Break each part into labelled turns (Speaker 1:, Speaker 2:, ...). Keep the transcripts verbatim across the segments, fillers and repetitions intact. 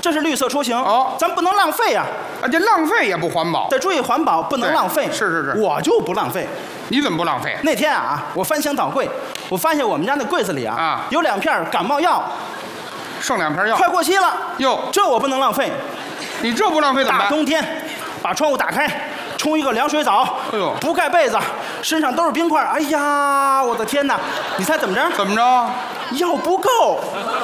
Speaker 1: 这是绿色出行
Speaker 2: 哦，
Speaker 1: 咱不能浪费呀、
Speaker 2: 啊，这浪费也不环保。
Speaker 1: 得注意环保，不能
Speaker 2: 对
Speaker 1: 浪费。
Speaker 2: 是是是
Speaker 1: 我就不浪费。
Speaker 2: 你怎么不浪费？
Speaker 1: 那天啊，我翻箱倒柜，我发现我们家那柜子里啊，
Speaker 2: 啊
Speaker 1: 有两片感冒药，
Speaker 2: 剩两瓶药。
Speaker 1: 快过期了。
Speaker 2: 哟，
Speaker 1: 这我不能浪费。
Speaker 2: 你这不浪费怎么办？
Speaker 1: 大冬天，把窗户打开，冲一个凉水澡，
Speaker 2: 哎呦
Speaker 1: 不盖被子，身上都是冰块。哎呀，我的天哪！你猜怎么着？
Speaker 2: 怎么着？
Speaker 1: 药不够。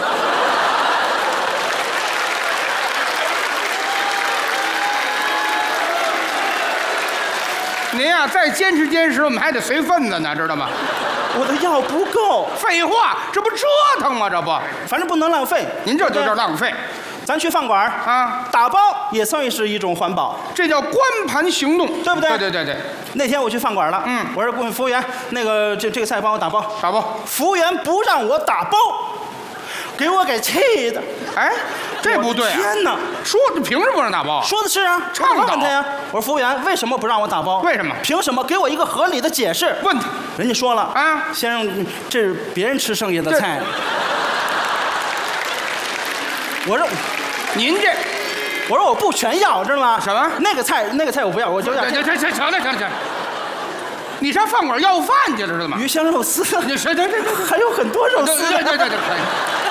Speaker 2: 您呀、再坚持坚持，我们还得随份子呢，知道吗？
Speaker 1: 我的药不够，
Speaker 2: 废话，这不折腾吗？这不，
Speaker 1: 反正不能浪费。
Speaker 2: 您这就
Speaker 1: 对不对
Speaker 2: 叫浪费
Speaker 1: 咱去饭馆
Speaker 2: 啊！
Speaker 1: 打包也算是一种环保。
Speaker 2: 这叫光盘行动，
Speaker 1: 对不对
Speaker 2: 对对对对，
Speaker 1: 那天我去饭馆了，
Speaker 2: 嗯
Speaker 1: 我说问服务员，那个这这个菜帮我打包，
Speaker 2: 打包。
Speaker 1: 服务员不让我打包，给我给气的。
Speaker 2: 哎，这不对啊！
Speaker 1: 天哪！
Speaker 2: 说凭什么不让打包啊？
Speaker 1: 说的是啊，
Speaker 2: 倡导
Speaker 1: 我问他呀，我说服务员为什么不让我打包？
Speaker 2: 为什么
Speaker 1: 凭什么？给我一个合理的解释。
Speaker 2: 问他
Speaker 1: 人家说了
Speaker 2: 啊
Speaker 1: 先生，这是别人吃剩下的
Speaker 2: 这
Speaker 1: 菜。我说
Speaker 2: 您这
Speaker 1: 我说我不全要，知道吗？
Speaker 2: 什么
Speaker 1: 那个菜那个菜我不要，我就要
Speaker 2: 这这这行了行了行了，你上饭馆要饭去了知道吗？
Speaker 1: 鱼香肉丝，
Speaker 2: 你这这这这
Speaker 1: 还有很多肉丝。
Speaker 2: 这这这这可以，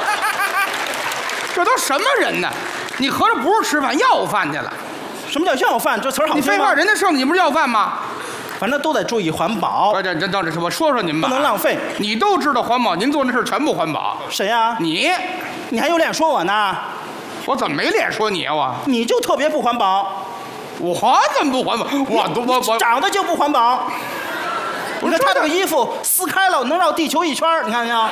Speaker 2: 这都什么人呢？你合着不是吃饭要饭去了？
Speaker 1: 什么叫要饭？这词儿好听吗
Speaker 2: 你废话，人家剩的你不是要饭吗？
Speaker 1: 反正都得注意环保，
Speaker 2: 我这这等着，我说说您吧，
Speaker 1: 不能浪费。
Speaker 2: 你都知道环保，您做那事儿全不环保。
Speaker 1: 谁呀、
Speaker 2: 你，
Speaker 1: 你还有脸说我呢？
Speaker 2: 我怎么没脸说你啊？我
Speaker 1: 你就特别不环保，
Speaker 2: 我怎么不环保？我都我我
Speaker 1: 长得就不环保。你看他这个
Speaker 2: 这
Speaker 1: 衣服撕开了，能绕地球一圈儿，你看见没有？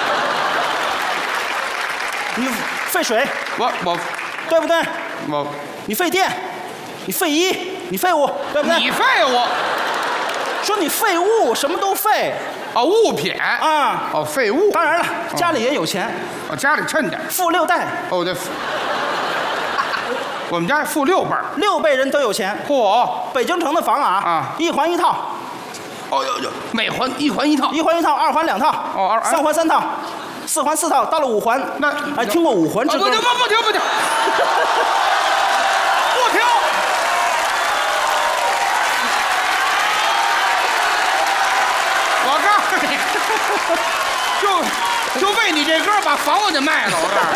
Speaker 1: 你费水，
Speaker 2: 我我
Speaker 1: 对不对？
Speaker 2: 我
Speaker 1: 你费电，你费衣，你废物，对不对？
Speaker 2: 你废物
Speaker 1: 说你废物，什么都废
Speaker 2: 啊，物品
Speaker 1: 啊。
Speaker 2: 哦，废物。
Speaker 1: 当然了，家里也有钱，
Speaker 2: 我家里趁点
Speaker 1: 富六代，
Speaker 2: 哦，对，我们家富六辈儿。
Speaker 1: 六辈人都有钱。
Speaker 2: 嚯！
Speaker 1: 北京城的房啊，
Speaker 2: 啊
Speaker 1: 一环一套，
Speaker 2: 哦哟哟，每环一环一套。
Speaker 1: 一环一套，二环两套，
Speaker 2: 哦二哎
Speaker 1: 三环三套，四环四套，到了五环，
Speaker 2: 那
Speaker 1: 哎，听过五环之歌吗？
Speaker 2: 哦不停不不停不停，不停！我告诉你，就就为你这歌把房子就卖了。我告诉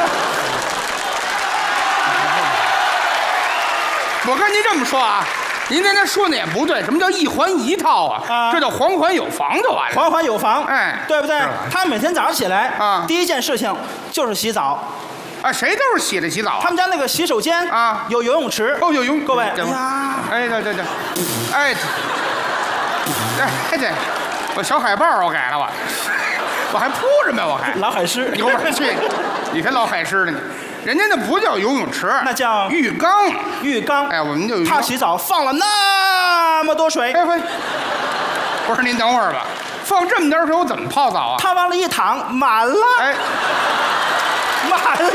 Speaker 2: 你，我跟您这么说啊，您刚才说的也不对。什么叫一环一套啊？
Speaker 1: 啊
Speaker 2: 这叫环环有房就完了。
Speaker 1: 环环有房，
Speaker 2: 哎
Speaker 1: 对不对
Speaker 2: 是？
Speaker 1: 他每天早上起来
Speaker 2: 啊
Speaker 1: 第一件事情就是洗澡。
Speaker 2: 啊，谁都是洗了洗澡啊。
Speaker 1: 他们家那个洗手间
Speaker 2: 啊
Speaker 1: 有游泳池。
Speaker 2: 哦，有游
Speaker 1: 各位，哎
Speaker 2: 对吧
Speaker 1: 呀，
Speaker 2: 哎，对对对，哎，这哎这，我小海报我改了我，我还铺着呢，我还，
Speaker 1: 老海狮，
Speaker 2: 你给我去，你才老海狮呢你，人家那不叫游泳池，
Speaker 1: 那叫
Speaker 2: 浴缸。
Speaker 1: 浴缸。
Speaker 2: 哎，我们就有浴缸。
Speaker 1: 他洗澡放了那么多水，
Speaker 2: 哎喂，不是您等会儿吧，放这么点水我怎么泡澡啊？
Speaker 1: 他往里一躺，满了，
Speaker 2: 哎，
Speaker 1: 满了。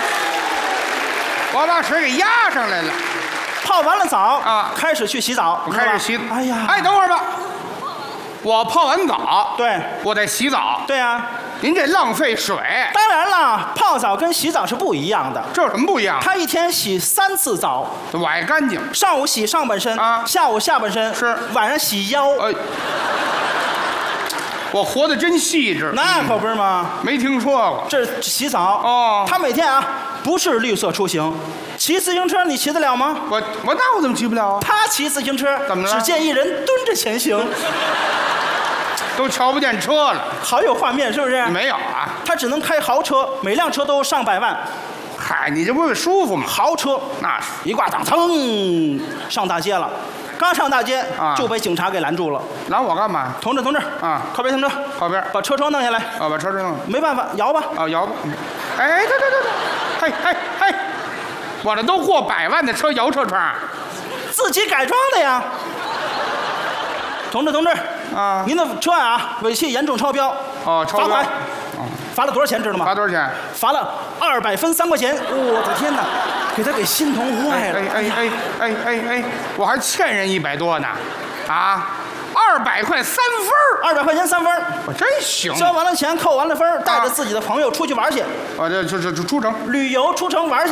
Speaker 2: 我把水给压上来了。
Speaker 1: 泡完了澡
Speaker 2: 啊
Speaker 1: 开始去洗澡。
Speaker 2: 我开始洗
Speaker 1: 是吧哎呀，
Speaker 2: 哎，等会儿吧，我泡完澡，
Speaker 1: 对
Speaker 2: 我再洗澡，
Speaker 1: 对啊，
Speaker 2: 您这浪费水，
Speaker 1: 当然了，泡澡跟洗澡是不一样的。
Speaker 2: 这有什么不一样？
Speaker 1: 他一天洗三次澡，
Speaker 2: 我爱干净。
Speaker 1: 上午洗上半身，
Speaker 2: 啊
Speaker 1: 下午下半身，
Speaker 2: 是
Speaker 1: 晚上洗腰。
Speaker 2: 哎，我活得真细致。
Speaker 1: 那可不是吗？
Speaker 2: 没听说过。
Speaker 1: 这是洗澡
Speaker 2: 哦
Speaker 1: 他每天啊不是绿色出行，骑自行车你骑得了吗？
Speaker 2: 我我那我怎么骑不了啊？
Speaker 1: 他骑自行车
Speaker 2: 怎么了
Speaker 1: 只见一人蹲着前行，
Speaker 2: 都瞧不见车了。
Speaker 1: 好有画面，是不是？
Speaker 2: 没有啊？
Speaker 1: 他只能开豪车，每辆车都上百万，
Speaker 2: 嗨，你这不是舒服吗？
Speaker 1: 豪车
Speaker 2: 那是。
Speaker 1: 一挂档，噌上大街了。刚上大街
Speaker 2: 啊
Speaker 1: 就被警察给拦住了。
Speaker 2: 拦我干嘛？
Speaker 1: 同志，同志
Speaker 2: 啊
Speaker 1: 靠边停车，
Speaker 2: 靠边。
Speaker 1: 把车窗弄下来。
Speaker 2: 啊，把车扔了。
Speaker 1: 没办法，摇吧。
Speaker 2: 啊，摇吧。哎，对对对对，嘿嘿嘿，我这都过百万的车摇车窗。
Speaker 1: 自己改装的呀。同志，同志，
Speaker 2: 啊
Speaker 1: 您的车啊，尾气严重超标，
Speaker 2: 哦，超标
Speaker 1: 罚款。罚了多少钱知道吗？
Speaker 2: 罚多少钱？
Speaker 1: 罚了二百分三块钱。我的天哪，给他给心疼坏了。
Speaker 2: 哎哎哎哎哎哎，我还欠人一百多呢，啊，二百块三分儿，
Speaker 1: 二百块钱三分儿，
Speaker 2: 我真行。
Speaker 1: 交完了钱，扣完了分儿，带着自己的朋友出去玩去，
Speaker 2: 我这这这这出城。
Speaker 1: 旅游出城玩去。